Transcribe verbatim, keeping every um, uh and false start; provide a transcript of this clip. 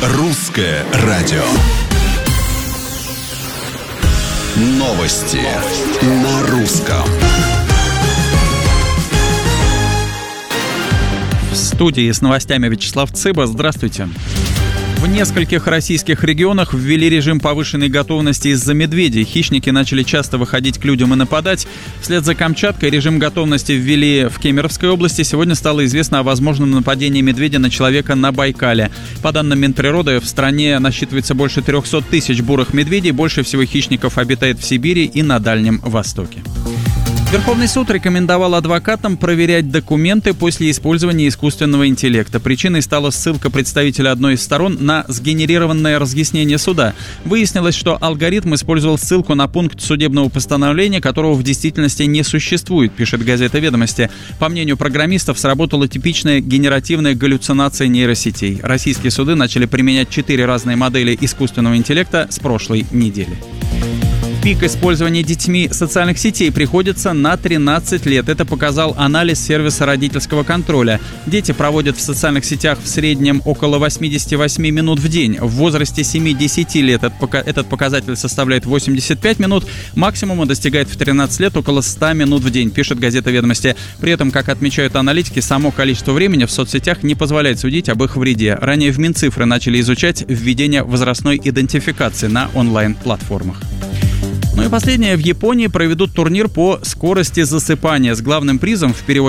Русское радио. Новости на русском. В студии с новостями Вячеслав Цыба. Здравствуйте. В нескольких российских регионах ввели режим повышенной готовности из-за медведей. Хищники начали часто выходить к людям и нападать. Вслед за Камчаткой режим готовности ввели в Кемеровской области. Сегодня стало известно о возможном нападении медведя на человека на Байкале. По данным Минприроды, в стране насчитывается больше трехсот тысяч бурых медведей. Больше всего хищников обитает в Сибири и на Дальнем Востоке. Верховный суд рекомендовал адвокатам проверять документы после использования искусственного интеллекта. Причиной стала ссылка представителя одной из сторон на сгенерированное разъяснение суда. Выяснилось, что алгоритм использовал ссылку на пункт судебного постановления, которого в действительности не существует, пишет газета «Ведомости». По мнению программистов, сработала типичная генеративная галлюцинация нейросетей. Российские суды начали применять четыре разные модели искусственного интеллекта с прошлой недели. Пик использования детьми социальных сетей приходится на тринадцать лет. Это показал анализ сервиса родительского контроля. Дети проводят в социальных сетях в среднем около восемьдесят восемь минут в день. В возрасте семи-десяти лет этот показатель составляет восемьдесят пять минут. Максимума достигает в тринадцать лет около ста минут в день, пишет газета «Ведомости». При этом, как отмечают аналитики, само количество времени в соцсетях не позволяет судить об их вреде. Ранее в Минцифры начали изучать введение возрастной идентификации на онлайн-платформах. Ну и последнее. В Японии проведут турнир по скорости засыпания с главным призом в переводе